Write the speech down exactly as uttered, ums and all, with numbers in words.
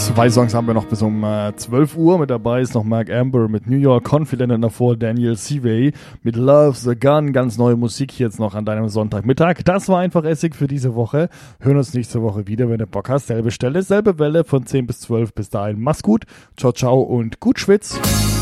Zwei Songs haben wir noch bis um äh, zwölf Uhr. Mit dabei ist noch Mark Amber mit New York Confident und davor Daniel Seavey mit Love the Gun. Ganz neue Musik hier jetzt noch an deinem Sonntagmittag. Das war einfach Essig für diese Woche. Hören uns nächste Woche wieder, wenn du Bock hast. Selbe Stelle, selbe Welle von zehn bis zwölf. Bis dahin, mach's gut. Ciao, ciao und gut Schwitz.